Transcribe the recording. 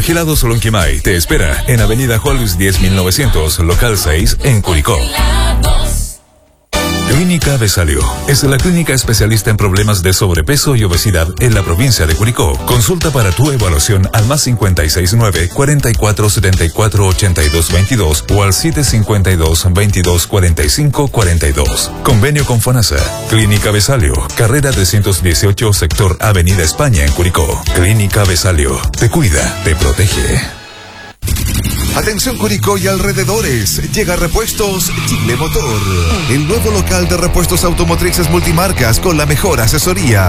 Congelados Lonquimay te espera en Avenida Hollis 10900, local 6, en Curicó. Clínica Besalio es la clínica especialista en problemas de sobrepeso y obesidad en la provincia de Curicó. Consulta para tu evaluación al más 569-4474-8222 o al 752-2245-42. Convenio con FONASA. Clínica Besalio, carrera 318, sector Avenida España en Curicó. Clínica Besalio, te cuida, te protege. Atención Curicó y alrededores, llega Repuestos Chile Motor, el nuevo local de repuestos automotrices multimarcas con la mejor asesoría.